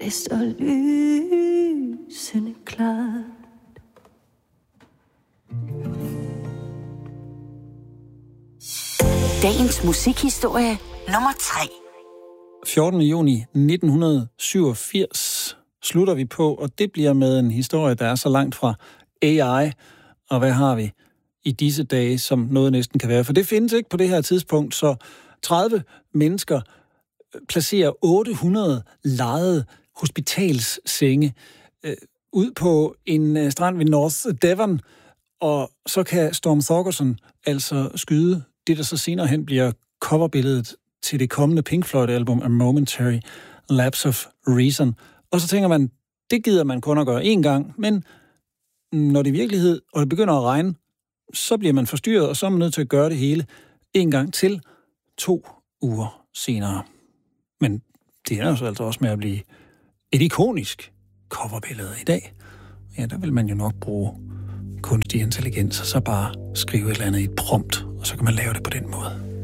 Det står lysende klart. Dagens musikhistorie nummer 3. 14. juni 1987 slutter vi på, og det bliver med en historie, der er så langt fra AI. Og hvad har vi i disse dage, som noget næsten kan være? For det findes ikke på det her tidspunkt, så 30 mennesker placerer 800 lejede hospitalssenge ud på en strand ved North Devon, og så kan Storm Thorgerson altså skyde det, der så senere hen bliver coverbilledet til det kommende Pink Floyd-album A Momentary Lapse of Reason. Og så tænker man, det gider man kun at gøre én gang, men når det er virkelighed, og det begynder at regne, så bliver man forstyrret, og så er man nødt til at gøre det hele en gang til 2 uger senere. Men det er jo altså også med at blive et ikonisk coverbillede i dag. Ja, der vil man jo nok bruge kunstig intelligens, og så bare skrive et eller andet i et prompt, og så kan man lave det på den måde.